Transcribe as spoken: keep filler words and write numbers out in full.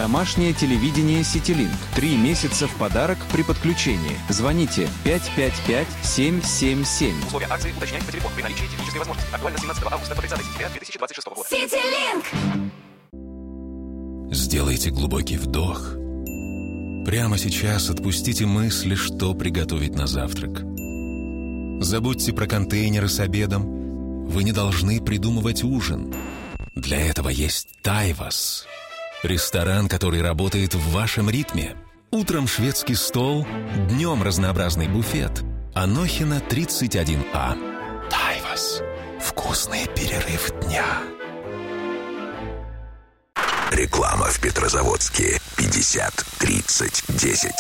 Домашнее телевидение «Ситилинк». Три месяца в подарок при подключении. Звоните пять пять пять семь семь семь. Условия акции уточняйте по телефону при наличии технической возможности. Актуально с семнадцатого августа по тридцатое сентября две тысячи двадцать шестого года. «Ситилинк». Сделайте глубокий вдох. Прямо сейчас отпустите мысли, что приготовить на завтрак. Забудьте про контейнеры с обедом. Вы не должны придумывать ужин. Для этого есть Тайвас. Ресторан, который работает в вашем ритме. Утром шведский стол, днем разнообразный буфет. Анохина, тридцать один А. Тайвас. Вкусный перерыв дня. Реклама в Петрозаводске. пятьдесят тридцать десять.